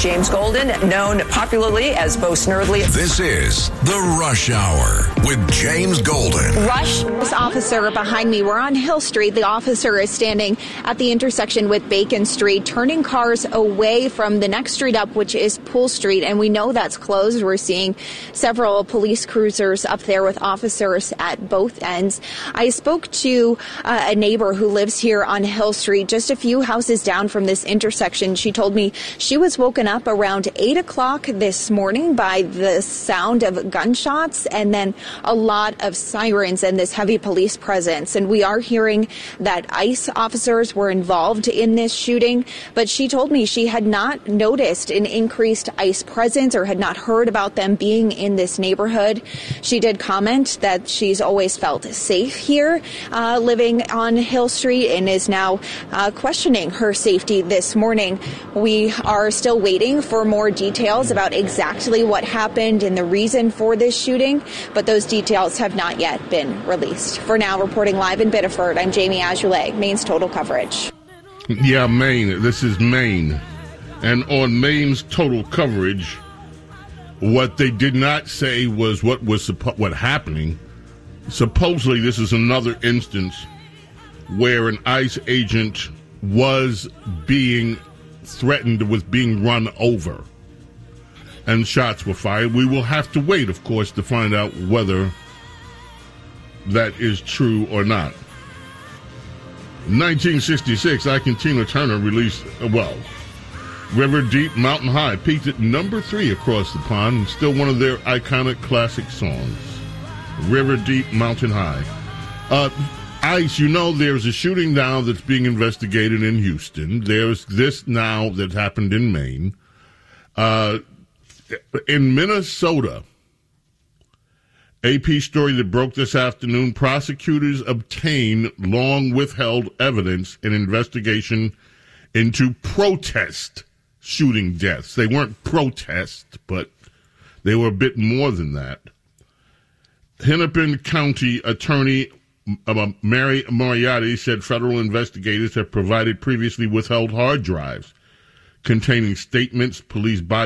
James Golden, known popularly as Bo Snerdley. This is The Rush Hour with James Golden. Rush. This officer behind me, we're on Hill Street. The officer is standing at the intersection with Bacon Street, turning cars away from the next street up, which is Pool Street. And we know that's closed. We're seeing several police cruisers up there with officers at both ends. I spoke to a neighbor who lives here on Hill Street, just a few houses down from this intersection. She told me she was woken up around 8 o'clock this morning by the sound of gunshots and then a lot of sirens and this heavy police presence. And we are hearing that ICE officers were involved in this shooting, but she told me she had not noticed an increased ICE presence or had not heard about them being in this neighborhood. She did comment that she's always felt safe here living on Hill Street and is now questioning her safety this morning. We are still waiting for more details about exactly what happened and the reason for this shooting, but those details have not yet been released. For now, reporting live in Biddeford, I'm Jamie Azoulay, Maine's Total Coverage. Yeah, Maine. This is Maine. And on Maine's Total Coverage, what they did not say was what happening. Supposedly, this is another instance where an ICE agent was being threatened with being run over and shots were fired. We will have to wait, of course, to find out whether that is true or not. 1966, Ike Tina Turner released, River Deep, Mountain High, peaked at number 3 across the pond, and still one of their iconic classic songs. River Deep, Mountain High. ICE, there's a shooting now that's being investigated in Houston. There's this now that happened in Maine. In Minnesota, AP story that broke this afternoon, prosecutors obtain long withheld evidence in investigation into protest shooting deaths. They weren't protests, but they were a bit more than that. Hennepin County Attorney Mary Moriarty said federal investigators have provided previously withheld hard drives containing statements, police body